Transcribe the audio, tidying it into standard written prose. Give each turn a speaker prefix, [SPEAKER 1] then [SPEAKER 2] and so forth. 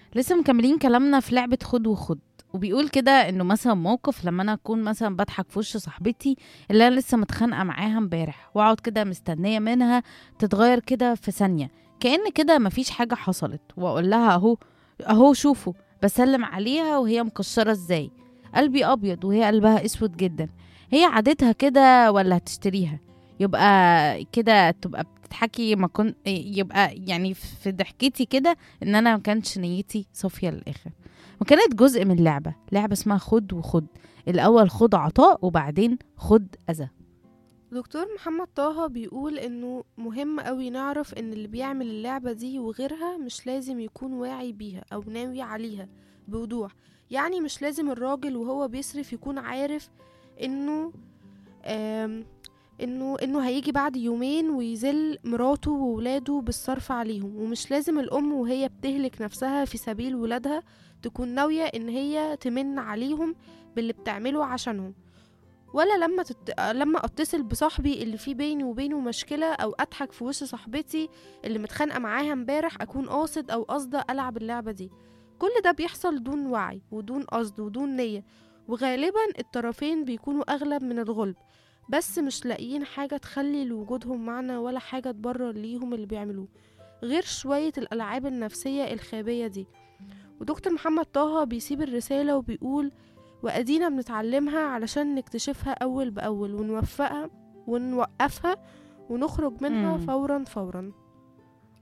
[SPEAKER 1] لسه مكملين كلامنا في لعبة خد وخد. وبيقول كده انه مثلا موقف لما انا اكون مثلا بضحك في وش صاحبتي اللي انا لسه متخانقه معاها امبارح، واقعد كده مستنيه منها تتغير كده في ثانيه، كأن كده مفيش حاجه حصلت، واقول لها اهو اهو شوفوا بسلم عليها وهي مكشره ازاي، قلبي ابيض وهي قلبها اسود جدا. هي عادتها كده ولا هتشتريها؟ يبقى كده تبقى بتضحكي ما كنت، يبقى يعني في ضحكتي كده ان انا ما كانتش نيتي صافيه للاخر. وكانت جزء من لعبه اسمها خد وخد. الاول خد عطاء وبعدين خد اذى.
[SPEAKER 2] دكتور محمد طه بيقول انه مهم قوي نعرف ان اللي بيعمل اللعبة دي وغيرها مش لازم يكون واعي بيها او ناوي عليها بوضوح. يعني مش لازم الراجل وهو بيصرف يكون عارف انه آم، انه هيجي بعد يومين ويذل مراته وولاده بالصرف عليهم، ومش لازم الام وهي بتهلك نفسها في سبيل ولادها تكون ناوية ان هي تمن عليهم باللي بتعمله عشانهم. ولا لما اتصل بصاحبي اللي في بيني وبينه مشكلة او اضحك في وش صاحبتي اللي متخانقة معاها امبارح اكون قاصد او قاصدة العب اللعبة دي. كل ده بيحصل دون وعي ودون قصد ودون نية، وغالبا الطرفين بيكونوا اغلب من الغلب، بس مش لاقيين حاجة تخلي لوجودهم معنى ولا حاجة تبرر ليهم اللي بيعملوه غير شوية الألعاب النفسية الخابية دي. ودكتور محمد طه بيسيب الرسالة وبيقول: وأدينا بنتعلمها علشان نكتشفها أول بأول ونوفقها ونوقفها ونخرج منها
[SPEAKER 1] مم.
[SPEAKER 2] فورا فورا.